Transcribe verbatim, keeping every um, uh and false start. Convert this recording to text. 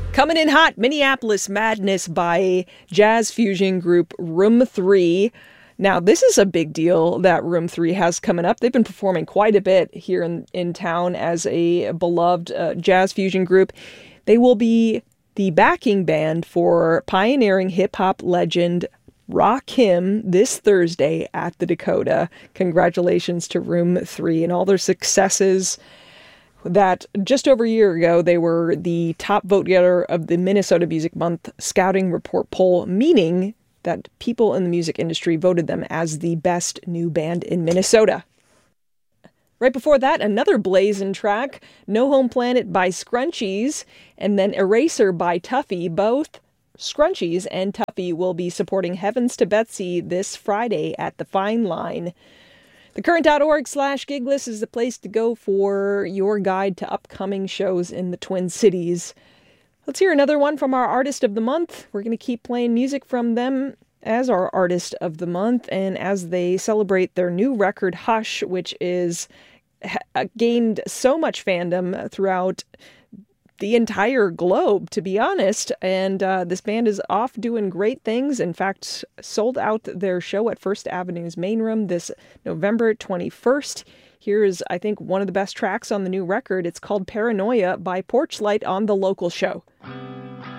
Coming in hot, Minneapolis Madness by jazz fusion group Room three. Now, this is a big deal that Room three has coming up. They've been performing quite a bit here in, in town as a beloved uh, jazz fusion group. They will be the backing band for pioneering hip-hop legend Rakim this Thursday at the Dakota. Congratulations to Room three and all their successes. That just over a year ago, they were the top vote getter of the Minnesota Music Month Scouting Report poll, meaning that people in the music industry voted them as the best new band in Minnesota. Right before that, another blazing track, No Home Planet by Scrunchies, and then Eraser by Tuffy. Both Scrunchies and Tuffy will be supporting Heavens to Betsy this Friday at the Fine Line. TheCurrent.org slash giglist is the place to go for your guide to upcoming shows in the Twin Cities. Let's hear another one from our Artist of the Month. We're going to keep playing music from them as our Artist of the Month, and as they celebrate their new record, Hush, which is ha- gained so much fandom throughout the entire globe, to be honest, and uh, this band is off doing great things. In fact, sold out their show at First Avenue's Main Room this November twenty-first. Here's, I think, one of the best tracks on the new record. It's called Paranoia by Porchlight on The Local Show.